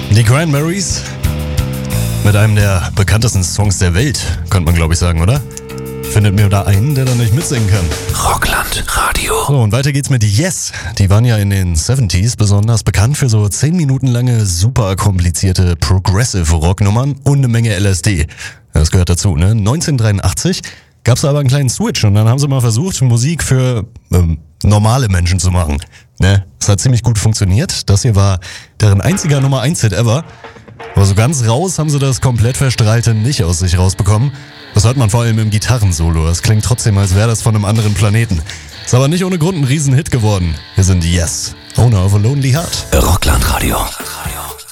Die Cranberries mit einem der bekanntesten Songs der Welt, könnte man glaube ich sagen, oder? Findet mir da einen, der da nicht mitsingen kann. Rockland Radio. So, und weiter geht's mit Yes. Die waren ja in den 70s besonders bekannt für so 10 Minuten lange super komplizierte Progressive Rocknummern und eine Menge LSD. Das gehört dazu, ne? 1983 gab's aber einen kleinen Switch und dann haben sie mal versucht, Musik für normale Menschen zu machen. Ne? Das hat ziemlich gut funktioniert. Das hier war deren einziger Nummer 1 Hit ever. Aber so ganz raus haben sie das komplett Verstrahlte nicht aus sich rausbekommen. Das hört man vor allem im Gitarrensolo. Das klingt trotzdem, als wäre das von einem anderen Planeten. Ist aber nicht ohne Grund ein Riesenhit geworden. Hier sind Yes, Owner of a Lonely Heart. Rockland Radio.